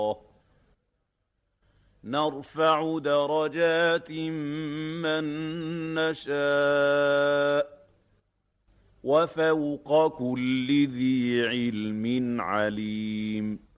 نرفع درجات من نشاء وفوق كل ذي علم عليم.